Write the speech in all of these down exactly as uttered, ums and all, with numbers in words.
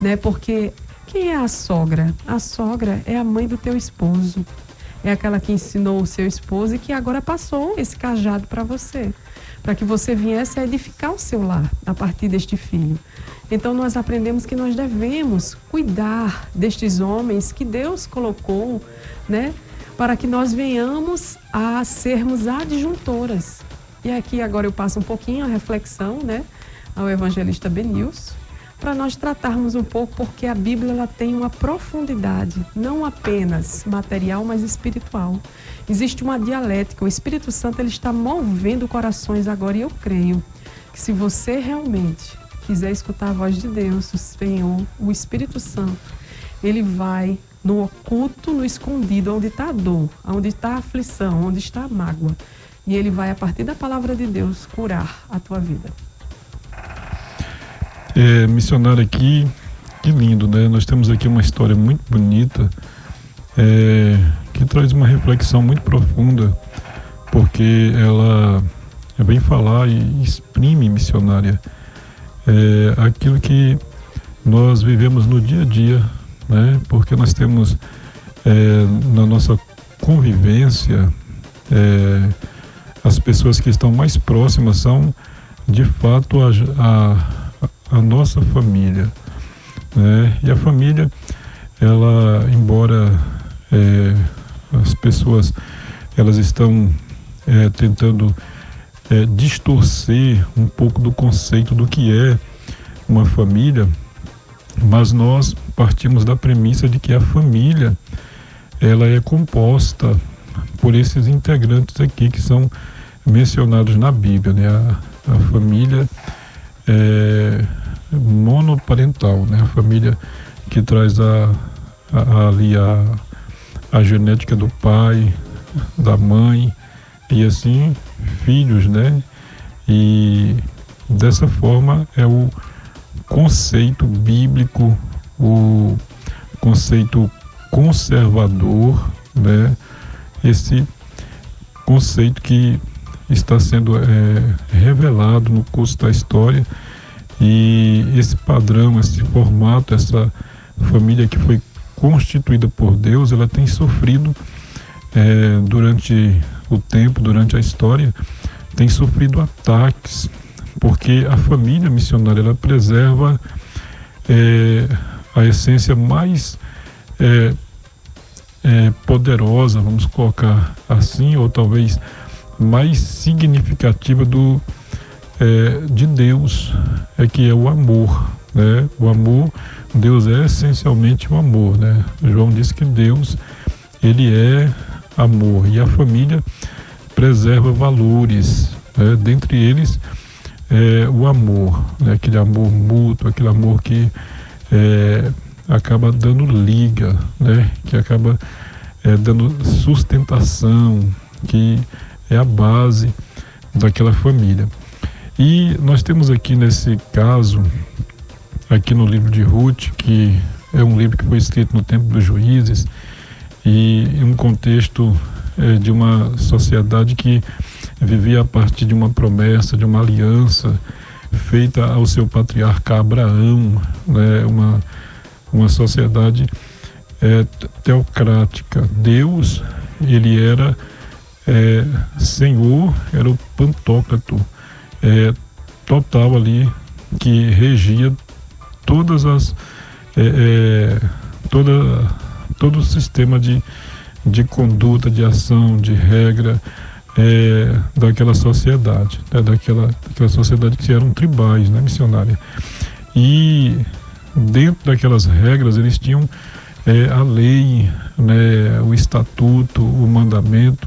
né? Porque quem é a sogra? A sogra é a mãe do teu esposo. É aquela que ensinou o seu esposo e que agora passou esse cajado para você, para que você viesse a edificar o seu lar a partir deste filho. Então nós aprendemos que nós devemos cuidar destes homens que Deus colocou, né, para que nós venhamos a sermos adjuntoras. E aqui agora eu passo um pouquinho a reflexão, né, ao evangelista Benilson, para nós tratarmos um pouco, porque a Bíblia ela tem uma profundidade, não apenas material, mas espiritual. Existe uma dialética, o Espírito Santo ele está movendo corações agora, e eu creio que se você realmente quiser escutar a voz de Deus, o Senhor, o Espírito Santo, ele vai no oculto, no escondido, onde está a dor, onde está a aflição, onde está a mágoa, e ele vai, a partir da palavra de Deus, curar a tua vida. É, missionário aqui, que lindo, né? Nós temos aqui uma história muito bonita, é, que traz uma reflexão muito profunda, porque ela vem falar e exprime, missionária, é, aquilo que nós vivemos no dia a dia, né? Porque nós temos é, na nossa convivência, é, as pessoas que estão mais próximas são, de fato, a, a a nossa família, né? E a família, ela, embora é, as pessoas elas estão é, tentando é, distorcer um pouco do conceito do que é uma família, mas nós partimos da premissa de que a família ela é composta por esses integrantes aqui que são mencionados na Bíblia, né? A, a família é monoparental, né? A família que traz a, a, ali a, a genética do pai, da mãe e assim filhos, né? E dessa forma é o conceito bíblico, o conceito conservador, né? Esse conceito que está sendo é, revelado no curso da história. E esse padrão, esse formato, essa família que foi constituída por Deus, ela tem sofrido é, durante o tempo, durante a história, tem sofrido ataques, porque a família missionária, ela preserva é, a essência mais é, é, poderosa, vamos colocar assim, ou talvez mais significativa do É, de Deus, é que é o amor, né? O amor, Deus é essencialmente o amor, né? João diz que Deus, ele é amor, e a família preserva valores, né? Dentre eles é, o amor, né? Aquele amor mútuo, aquele amor que é, acaba dando liga, né? Que acaba é, dando sustentação, que é a base daquela família. E nós temos aqui nesse caso, aqui no livro de Ruth, que é um livro que foi escrito no tempo dos juízes, e em um contexto é, de uma sociedade que vivia a partir de uma promessa, de uma aliança feita ao seu patriarca Abraão, né? uma, uma sociedade é, teocrática. Deus, ele era é, Senhor, era o Pantocrato, É, total ali, que regia todas as é, é, toda, todo o sistema de, de conduta, de ação, de regra é, daquela sociedade, né, daquela, daquela sociedade que eram tribais, né, missionária. E dentro daquelas regras eles tinham é, a lei, né, o estatuto, o mandamento,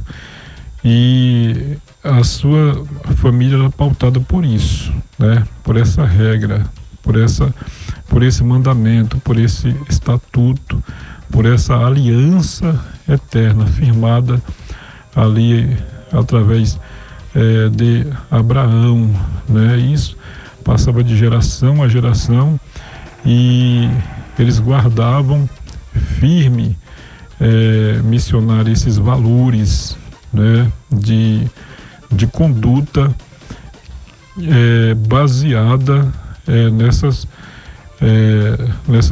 e a sua família era pautada por isso, né? Por essa regra, por essa, por esse mandamento, por esse estatuto, por essa aliança eterna firmada ali através é, de Abraão, né? Isso passava de geração a geração e eles guardavam firme, é, missionário, esses valores, né? De de conduta é, baseada é, nessas é, nessa